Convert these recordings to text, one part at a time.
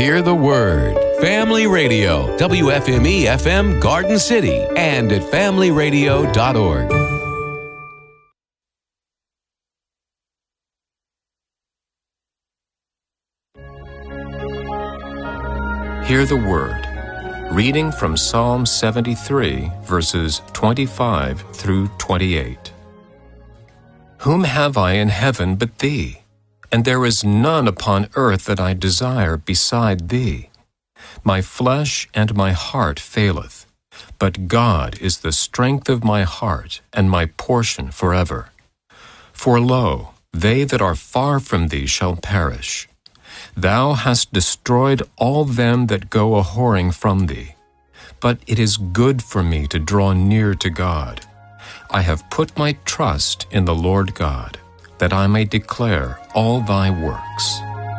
Hear the Word. Family Radio, WFME FM Garden City, and at familyradio.org. Hear the Word. Reading from Psalm 73, verses 25 through 28. Whom have I in heaven but Thee? And there is none upon earth that I desire beside Thee. My flesh and my heart faileth, but God is the strength of my heart and my portion forever. For lo, they that are far from Thee shall perish. Thou hast destroyed all them that go a-whoring from Thee. But it is good for me to draw near to God. I have put my trust in the Lord God, that I may declare all Thy works.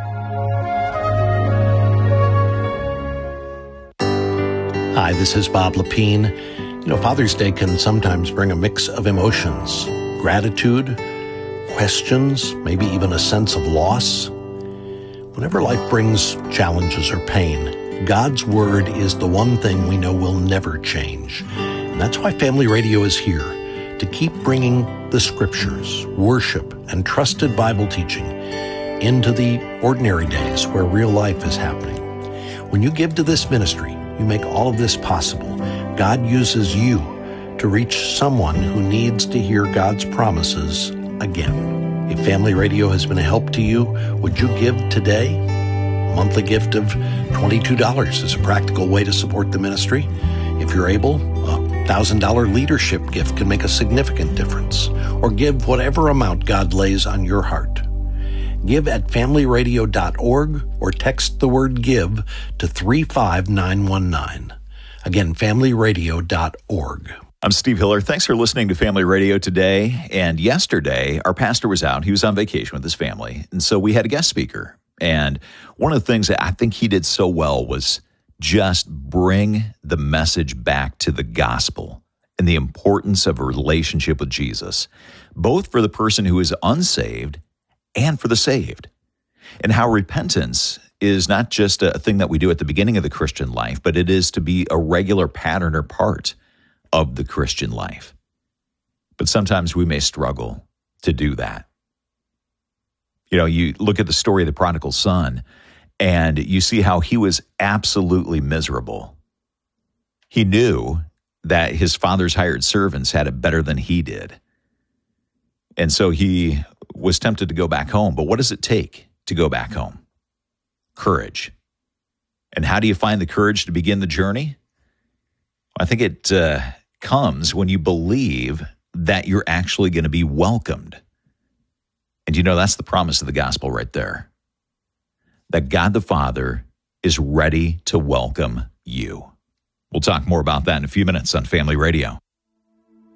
Hi, this is Bob Lepine. Father's Day can sometimes bring a mix of emotions, gratitude, questions, maybe even a sense of loss. Whenever life brings challenges or pain, God's Word is the one thing we know will never change. And that's why Family Radio is here, to keep bringing the Scriptures, worship, and trusted Bible teaching into the ordinary days where real life is happening. When you give to this ministry, you make all of this possible. God uses you to reach someone who needs to hear God's promises again. If Family Radio has been a help to you, would you give today? A monthly gift of $22 is a practical way to support the ministry. If you're able, a $1,000 leadership gift can make a significant difference. Or give whatever amount God lays on your heart. Give at familyradio.org or text the word GIVE to 35919. Again, familyradio.org. I'm Steve Hiller. Thanks for listening to Family Radio today. And yesterday, our pastor was out. He was on vacation with his family. And so we had a guest speaker. And one of the things that I think he did so well was just bring the message back to the gospel and the importance of a relationship with Jesus, both for the person who is unsaved and for the saved, and how repentance is not just a thing that we do at the beginning of the Christian life, but it is to be a regular pattern or part of the Christian life. But sometimes we may struggle to do that. You look at the story of the prodigal son, and you see how he was absolutely miserable. He knew that his father's hired servants had it better than he did. And so he was tempted to go back home. But what does it take to go back home? Courage. And how do you find the courage to begin the journey? I think it comes when you believe that you're actually going to be welcomed. And that's the promise of the gospel right there. That God the Father is ready to welcome you. We'll talk more about that in a few minutes on Family Radio.